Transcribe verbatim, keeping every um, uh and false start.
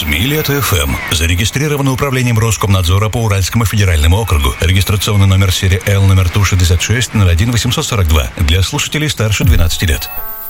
Смилет эф эм. Зарегистрировано управлением Роскомнадзора по Уральскому федеральному округу. Регистрационный номер серии Л номер Ту шестьдесят шесть ноль один восемьсот сорок два. Для слушателей старше двенадцати лет.